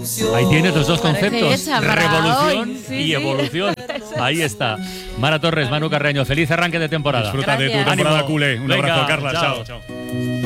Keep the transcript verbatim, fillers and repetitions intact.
Ahí tienes los dos Parece conceptos, hecha para revolución hoy. Sí, y sí. evolución. Ahí está. Mara Torres, Manu Carreño, feliz arranque de temporada. Disfruta de tu Gracias. temporada Ánimo. culé. Un Venga, abrazo, Carla. chao. Chao, chao.